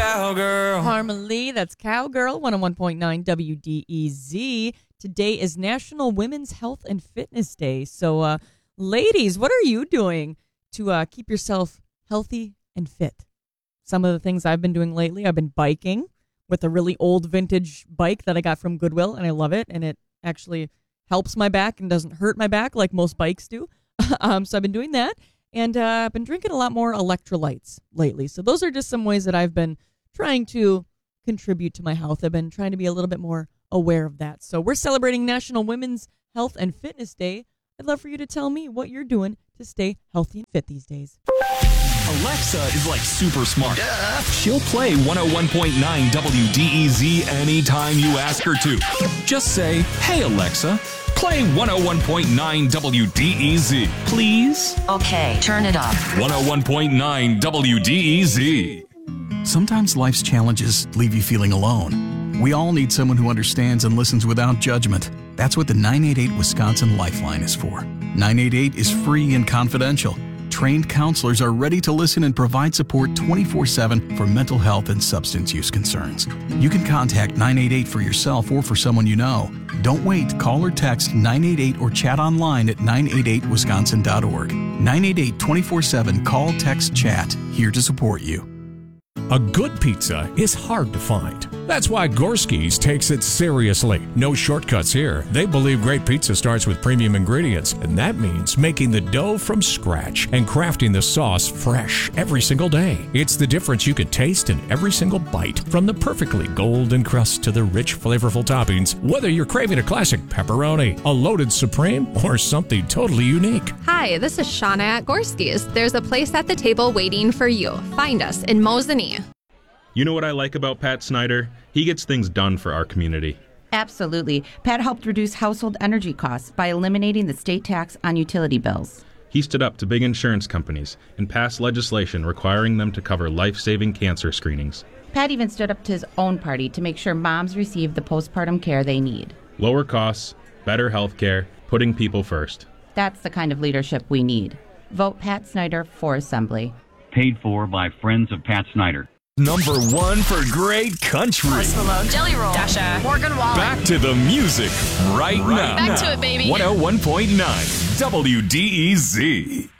cowgirl. Harmony, that's Cowgirl, 101.9 WDEZ. Today is National Women's Health and Fitness Day. So, ladies, what are you doing to keep yourself healthy and fit? Some of the things I've been doing lately, I've been biking with a really old vintage bike that I got from Goodwill, and I love it, and it actually helps my back and doesn't hurt my back like most bikes do. So I've been doing that, and I've been drinking a lot more electrolytes lately. So those are just some ways that I've been trying to contribute to my health. I've been trying to be a little bit more aware of that. So we're celebrating National Women's Health and Fitness Day. I'd love for you to tell me what you're doing to stay healthy and fit these days. Alexa is like super smart. She'll play 101.9 WDEZ anytime you ask her to. Just say, "Hey Alexa, play 101.9 WDEZ, please." Okay, turn it up. 101.9 WDEZ. Sometimes life's challenges leave you feeling alone. We all need someone who understands and listens without judgment. That's what the 988 Wisconsin Lifeline is for. 988 is free and confidential. Trained counselors are ready to listen and provide support 24/7 for mental health and substance use concerns. You can contact 988 for yourself or for someone you know. Don't wait. Call or text 988 or chat online at 988wisconsin.org. 988 24/7 call, text, chat. Here to support you. A good pizza is hard to find. That's why Gorski's takes it seriously. No shortcuts here. They believe great pizza starts with premium ingredients, and that means making the dough from scratch and crafting the sauce fresh every single day. It's the difference you can taste in every single bite, from the perfectly golden crust to the rich, flavorful toppings, whether you're craving a classic pepperoni, a loaded supreme, or something totally unique. Hi, this is Shauna at Gorski's. There's a place at the table waiting for you. Find us in Mosinee. You know what I like about Pat Snyder? He gets things done for our community. Absolutely. Pat helped reduce household energy costs by eliminating the state tax on utility bills. He stood up to big insurance companies and passed legislation requiring them to cover life-saving cancer screenings. Pat even stood up to his own party to make sure moms receive the postpartum care they need. Lower costs, better health care, putting people first. That's the kind of leadership we need. Vote Pat Snyder for Assembly. Paid for by Friends of Pat Snyder. Number one for great country. Hello, Jelly Roll, Dasha, Morgan Wallen. Back to the music right now. Back to it, baby. 101.9 WDEZ.